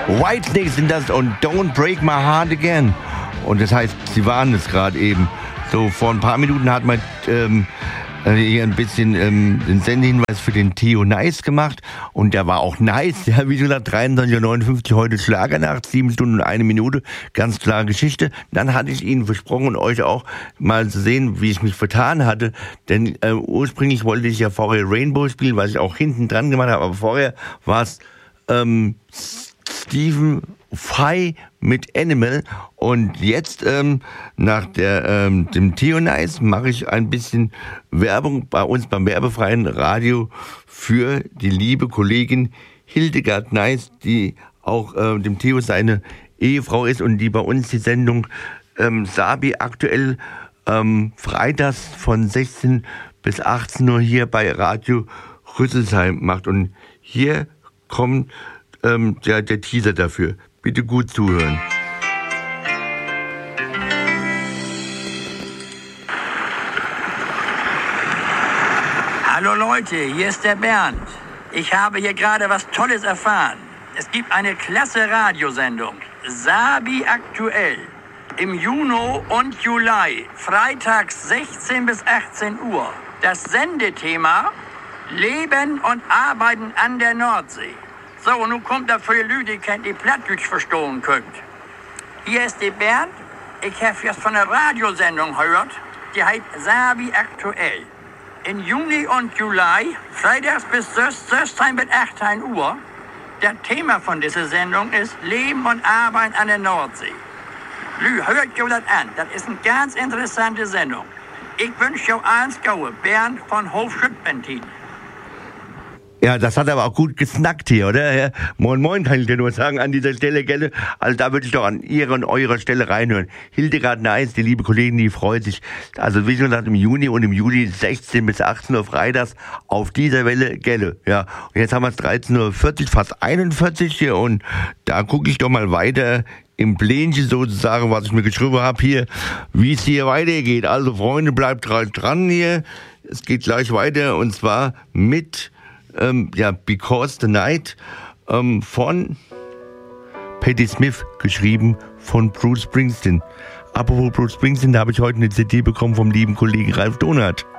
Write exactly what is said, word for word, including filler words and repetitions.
Whitesnake sind das und Don't Break My Heart Again. Und das heißt, sie waren es gerade eben. So, vor ein paar Minuten hat man ähm, hier ein bisschen ähm, den Sendehinweis für den Theo Nice gemacht. Und der war auch nice. Ja, wie gesagt, dreiundzwanzig Uhr neunundfünfzig heute Schlagernacht, sieben Stunden und eine Minute. Ganz klare Geschichte. Dann hatte ich Ihnen versprochen und euch auch mal zu sehen, wie ich mich vertan hatte. Denn äh, ursprünglich wollte ich ja vorher Rainbow spielen, was ich auch hinten dran gemacht habe. Aber vorher war es ähm, Stephen Fry mit Animal. Und jetzt, ähm, nach der, ähm, dem Theo Nice, mache ich ein bisschen Werbung bei uns beim werbefreien Radio für die liebe Kollegin Hildegard Nice, die auch äh, dem Theo seine Ehefrau ist und die bei uns die Sendung ähm, Sabi aktuell ähm, freitags von sechzehn bis achtzehn Uhr hier bei Radio Rüsselsheim macht. Und hier kommt ähm, der, der Teaser dafür. Bitte gut zuhören. Hallo Leute, hier ist der Bernd. Ich habe hier gerade was Tolles erfahren. Es gibt eine klasse Radiosendung, Sabi aktuell, im Juni und Juli, freitags sechzehn bis achtzehn Uhr. Das Sendethema: Leben und Arbeiten an der Nordsee. So, und nun kommt da für die Leute, die die Plattdeutsch verstehen könnt. Hier ist der Bernd. Ich habe jetzt von einer Radiosendung gehört, die heißt Sabi aktuell. In Juni und Juli, freitags bis sechzehn bis achtzehn Uhr. Das Thema von dieser Sendung ist Leben und Arbeiten an der Nordsee. Lü, hört euch das an. Das ist eine ganz interessante Sendung. Ich wünsche euch eins Gaue, Bernd von Hofschüttbentin. Ja, das hat aber auch gut gesnackt hier, oder? Ja, moin moin, kann ich dir nur sagen an dieser Stelle, gell? Also da würde ich doch an ihrer und eurer Stelle reinhören. Hildegard Nice, die liebe Kollegin, die freut sich. Also wie schon gesagt, im Juni und im Juli sechzehn bis achtzehn Uhr freitags auf dieser Welle, gell? Ja, und jetzt haben wir es dreizehn Uhr vierzig, fast einundvierzig hier und da gucke ich doch mal weiter im Plänchen sozusagen, was ich mir geschrieben habe hier, wie es hier weitergeht. Also Freunde, bleibt dran hier. Es geht gleich weiter und zwar mit Ähm, ja, Because the Night ähm, von Patti Smith, geschrieben von Bruce Springsteen. Apropos Bruce Springsteen, da habe ich heute eine C D bekommen vom lieben Kollegen Ralf Donat.